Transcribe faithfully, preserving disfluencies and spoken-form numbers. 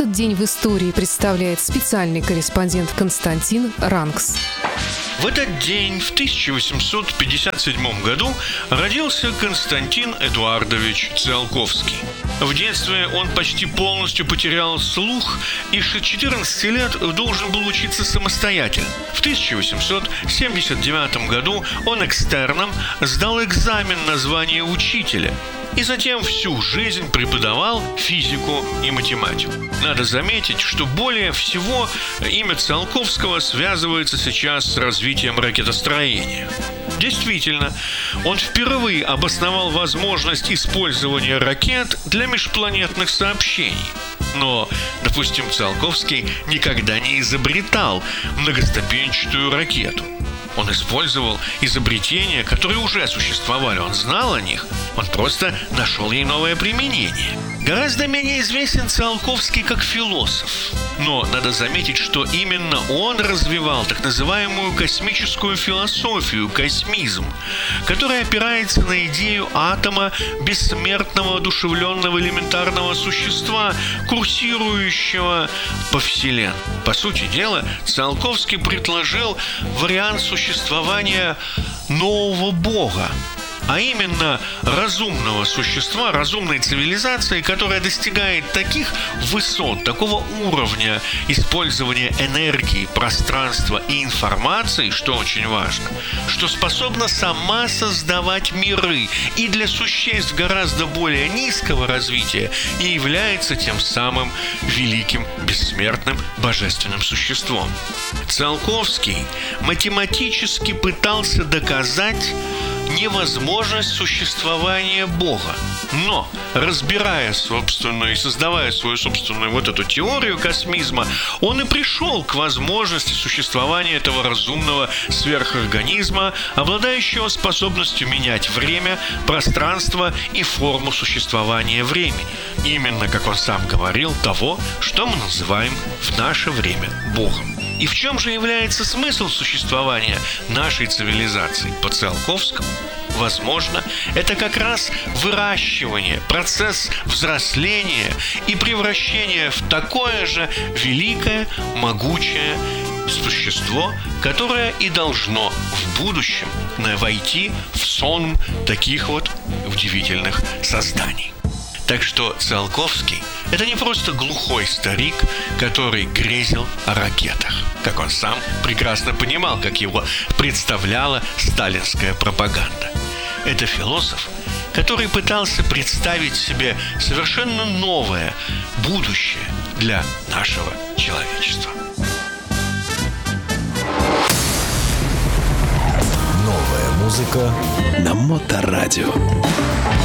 Этот день в истории представляет специальный корреспондент Константин Рангс. В этот день, в тысяча восемьсот пятьдесят седьмом году, родился Константин Эдуардович Циолковский. В детстве он почти полностью потерял слух и с четырнадцати лет должен был учиться самостоятельно. В тысяча восемьсот семьдесят девятом году он экстерном сдал экзамен на звание учителя и затем всю жизнь преподавал физику и математику. Надо заметить, что более всего имя Циолковского связывается сейчас с развитием ракетостроения. Действительно, он впервые обосновал возможность использования ракет для межпланетных сообщений. Но, допустим, Циолковский никогда не изобретал многоступенчатую ракету. Он использовал изобретения, которые уже существовали. Он знал о них, он просто нашел ей новое применение. Гораздо менее известен Циолковский как философ. Но надо заметить, что именно он развивал так называемую космическую философию, космизм, которая опирается на идею атома, бессмертного, одушевленного элементарного существа, курсирующего по Вселенной. По сути дела, Циолковский предложил вариант существования нового Бога, а именно разумного существа, разумной цивилизации, которая достигает таких высот, такого уровня использования энергии, пространства и информации, что очень важно, что способна сама создавать миры и для существ гораздо более низкого развития и является тем самым великим, бессмертным, божественным существом. Циолковский математически пытался доказать невозможность существования Бога. Но, разбирая собственную и создавая свою собственную вот эту теорию космизма, он и пришел к возможности существования этого разумного сверхорганизма, обладающего способностью менять время, пространство и форму существования времени. Именно, как он сам говорил, того, что мы называем в наше время Богом. И в чем же является смысл существования нашей цивилизации по Циолковскому? Возможно, это как раз выращивание, процесс взросления и превращения в такое же великое, могучее существо, которое и должно в будущем войти в сон таких вот удивительных созданий. Так что Циолковский – это не просто глухой старик, который грезил о ракетах, как он сам прекрасно понимал, как его представляла сталинская пропаганда. Это философ, который пытался представить себе совершенно новое будущее для нашего человечества. Новая музыка на Моторадио.